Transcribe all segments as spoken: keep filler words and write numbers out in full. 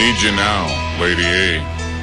Need You Now, Lady A.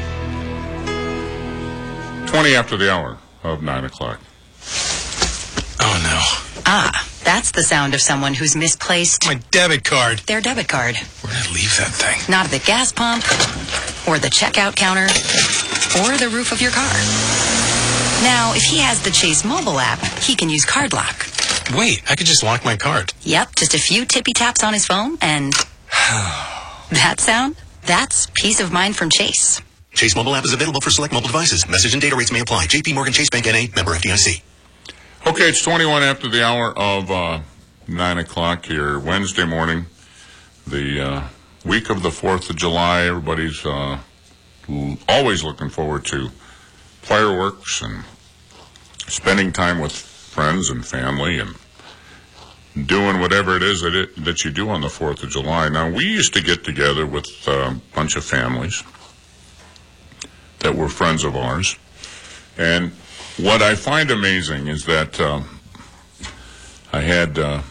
twenty after the hour of nine o'clock. Oh, no. Ah, that's the sound of someone who's misplaced My debit card. their debit card. Where did I leave that thing? Not at the gas pump, or the checkout counter, or the roof of your car. Now, if he has the Chase mobile app, he can use Card Lock. Wait, I could just lock my card. Yep, just a few tippy taps on his phone, and that sound, that's peace of mind from Chase. Chase mobile app is available for select mobile devices. Message and data rates may apply. J P Morgan Chase Bank N A, member F D I C. Okay, it's twenty-one after the hour of uh, nine o'clock here, Wednesday morning. The uh, week of the fourth of July. Everybody's uh, always looking forward to fireworks and spending time with friends and family and doing whatever it is that it, that you do on the fourth of July. Now, we used to get together with a bunch of families that were friends of ours. And what I find amazing is that uh, I had, uh,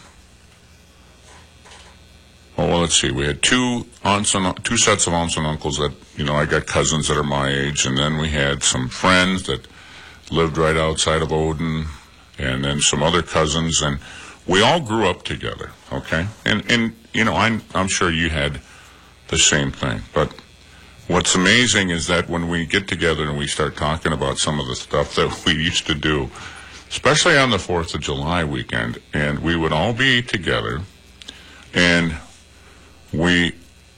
oh, well, let's see, we had two aunts and two sets of aunts and uncles that, you know, I got cousins that are my age, and then we had some friends that lived right outside of Odin, and then some other cousins, and we all grew up together, okay? And, and you know, I'm, I'm sure you had the same thing, but what's amazing is that when we get together and we start talking about some of the stuff that we used to do, especially on the fourth of July weekend, and we would all be together, and we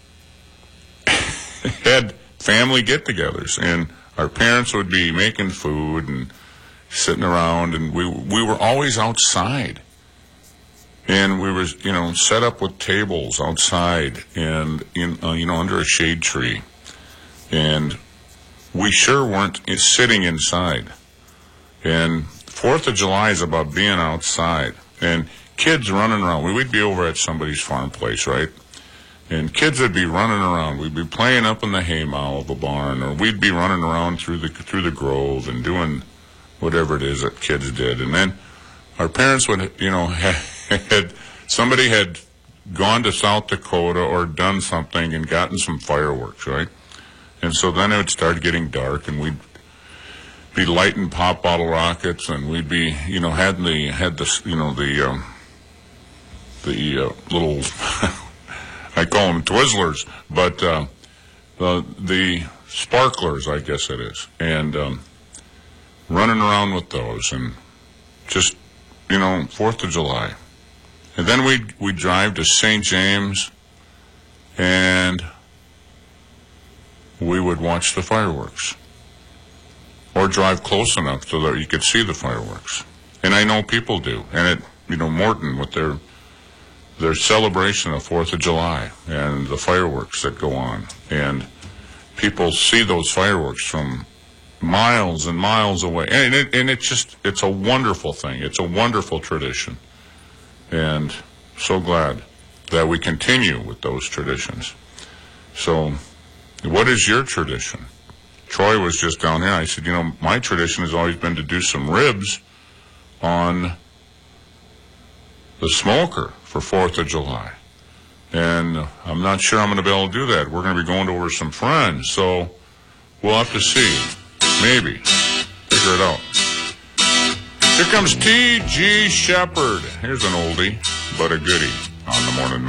had family get-togethers, and our parents would be making food and sitting around, and we we were always outside. And we were, you know, set up with tables outside and, in, uh, you know, under a shade tree. And we sure weren't sitting inside. And fourth of July is about being outside. And kids running around. We'd be over at somebody's farm place, right? And kids would be running around. We'd be playing up in the haymow of a barn, or we'd be running around through the through the grove and doing whatever it is that kids did. And then our parents would, you know, had somebody had gone to South Dakota or done something and gotten some fireworks, right? And so then it would start getting dark, and we'd be lighting pop bottle rockets, and we'd be, you know, had the had the you know the um, the uh, little I call them Twizzlers, but uh, the the sparklers, I guess it is, and um, running around with those, and just, you know, fourth of July. And then we'd, we'd drive to Saint James, and we would watch the fireworks. Or drive close enough so that you could see the fireworks. And I know people do. And it, you know, Morton with their their celebration of fourth of July and the fireworks that go on. And people see those fireworks from miles and miles away. And it, and it just, it's a wonderful thing. It's a wonderful tradition. And so glad that we continue with those traditions. So, what is your tradition? Troy was just down here. I said, you know, my tradition has always been to do some ribs on the smoker for fourth of July. And I'm not sure I'm going to be able to do that. We're going to be going over some friends. So we'll have to see. Maybe. Figure it out. Here comes T G Shepherd. Here's an oldie, but a goodie on the Morning